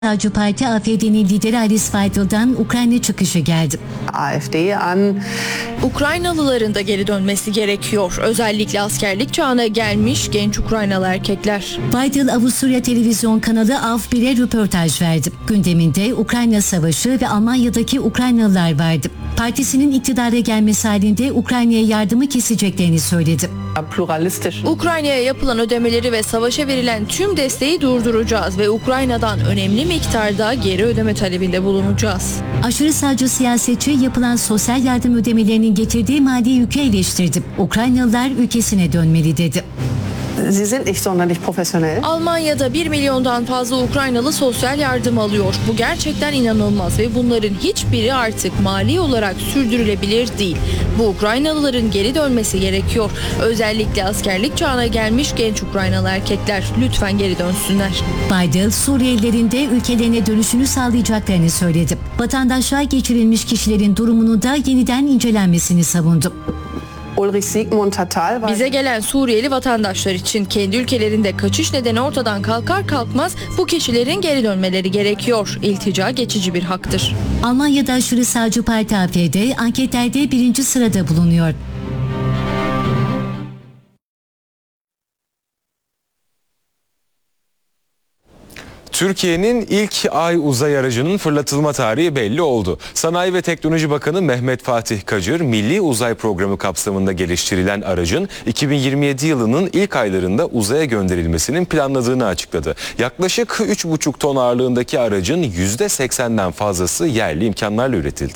Sağcı Parti AfD'nin lideri Alice Weidel'dan Ukrayna çıkışı geldi. Ukraynalıların da geri dönmesi gerekiyor. Özellikle askerlik çağına gelmiş genç Ukraynalı erkekler. Weidel Avusturya televizyon kanalı AF1'e röportaj verdi. Gündeminde Ukrayna Savaşı ve Almanya'daki Ukraynalılar vardı. Partisinin iktidara gelmesi halinde Ukrayna'ya yardımı keseceklerini söyledi. Ukrayna'ya yapılan ödemeleri ve savaşa verilen tüm desteği durduracağız ve Ukrayna'dan önemli miktarda geri ödeme talebinde bulunacağız. Aşırı sağcı siyasetçi yapılan sosyal yardım ödemelerinin getirdiği mali yükü eleştirdi. Ukraynalılar ülkesine dönmeli dedi. Sie sind nicht sonderlich professionell. Almanya'da 1 milyondan fazla Ukraynalı sosyal yardım alıyor. Bu gerçekten inanılmaz ve bunların hiçbiri artık mali olarak sürdürülebilir değil. Bu Ukraynalıların geri dönmesi gerekiyor. Özellikle askerlik çağına gelmiş genç Ukraynalı erkekler lütfen geri dönsünler. Weidel, Suriyelilerin de ülkelerine dönüşünü sağlayacaklarını söyledi. Vatandaşlığa geçirilmiş kişilerin durumunu da yeniden incelenmesini savundu. Bize gelen Suriyeli vatandaşlar için kendi ülkelerinde kaçış nedeni ortadan kalkar kalkmaz bu kişilerin geri dönmeleri gerekiyor. İltica geçici bir haktır. Almanya'da aşırı sağcı parti AfD anketlerde 1. sırada bulunuyor. Türkiye'nin ilk ay uzay aracının fırlatılma tarihi belli oldu. Sanayi ve Teknoloji Bakanı Mehmet Fatih Kacır, Milli Uzay Programı kapsamında geliştirilen aracın 2027 yılının ilk aylarında uzaya gönderilmesinin planladığını açıkladı. Yaklaşık 3,5 ton ağırlığındaki aracın %80'den fazlası yerli imkanlarla üretildi.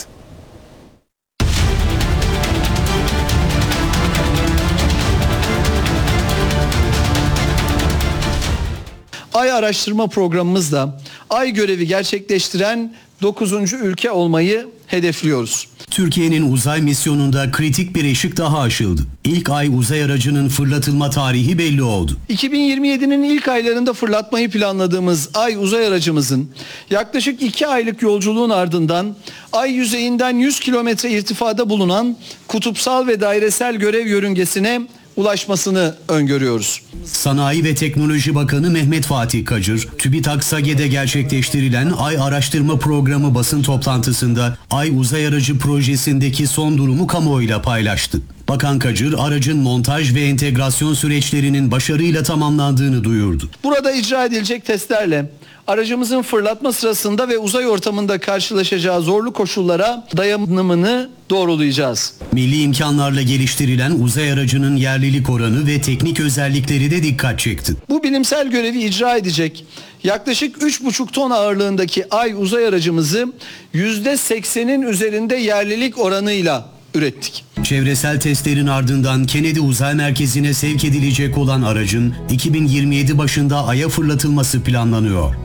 Ay araştırma programımızda ay görevi gerçekleştiren 9. ülke olmayı hedefliyoruz. Türkiye'nin uzay misyonunda kritik bir eşik daha aşıldı. İlk ay uzay aracının fırlatılma tarihi belli oldu. 2027'nin ilk aylarında fırlatmayı planladığımız ay uzay aracımızın yaklaşık 2 aylık yolculuğun ardından ay yüzeyinden 100 kilometre irtifada bulunan kutupsal ve dairesel görev yörüngesine ulaşmasını öngörüyoruz. Sanayi ve Teknoloji Bakanı Mehmet Fatih Kacır, TÜBİTAK SAGE'de gerçekleştirilen Ay Araştırma Programı basın toplantısında Ay Uzay Aracı projesindeki son durumu kamuoyuyla paylaştı. Bakan Kacır, aracın montaj ve entegrasyon süreçlerinin başarıyla tamamlandığını duyurdu. Burada icra edilecek testlerle aracımızın fırlatma sırasında ve uzay ortamında karşılaşacağı zorlu koşullara dayanımını doğrulayacağız. Milli imkanlarla geliştirilen uzay aracının yerlilik oranı ve teknik özellikleri de dikkat çekti. Bu bilimsel görevi icra edecek yaklaşık 3,5 ton ağırlığındaki ay uzay aracımızı %80'in üzerinde yerlilik oranıyla ürettik. Çevresel testlerin ardından Kennedy Uzay Merkezi'ne sevk edilecek olan aracın 2027 başında Ay'a fırlatılması planlanıyor.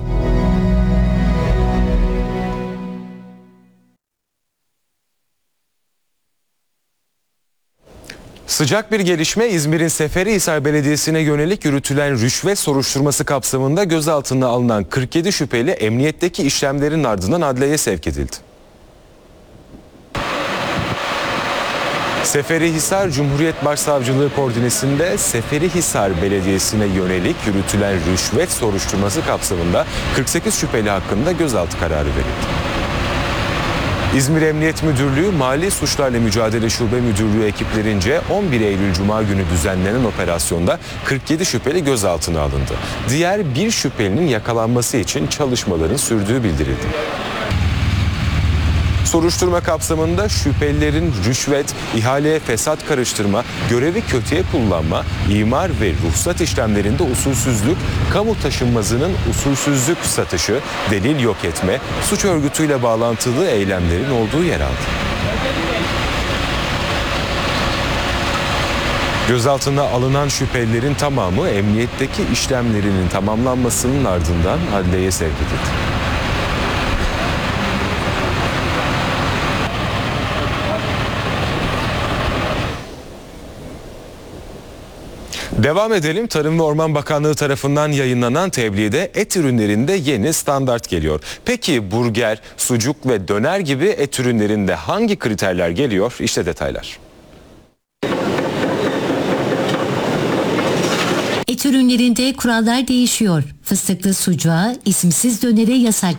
Sıcak bir gelişme İzmir'in Seferihisar Belediyesi'ne yönelik yürütülen rüşvet soruşturması kapsamında gözaltına alınan 47 şüpheli emniyetteki işlemlerin ardından adliyeye sevk edildi. Seferihisar Cumhuriyet Başsavcılığı koordinesinde Seferihisar Belediyesi'ne yönelik yürütülen rüşvet soruşturması kapsamında 48 şüpheli hakkında gözaltı kararı verildi. İzmir Emniyet Müdürlüğü Mali Suçlarla Mücadele Şube Müdürlüğü ekiplerince 11 Eylül Cuma günü düzenlenen operasyonda 47 şüpheli gözaltına alındı. Diğer bir şüphelinin yakalanması için çalışmaların sürdüğü bildirildi. Soruşturma kapsamında şüphelilerin rüşvet, ihaleye fesat karıştırma, görevi kötüye kullanma, imar ve ruhsat işlemlerinde usulsüzlük, kamu taşınmazının usulsüzlük satışı, delil yok etme, suç örgütüyle bağlantılı eylemlerin olduğu yer aldı. Gözaltına alınan şüphelilerin tamamı emniyetteki işlemlerinin tamamlanmasının ardından adliyeye sevk edildi. Devam edelim. Tarım ve Orman Bakanlığı tarafından yayınlanan tebliğde et ürünlerinde yeni standart geliyor. Peki burger, sucuk ve döner gibi et ürünlerinde hangi kriterler geliyor? İşte detaylar. Et ürünlerinde kurallar değişiyor. Fıstıklı sucuğa, isimsiz dönere yasak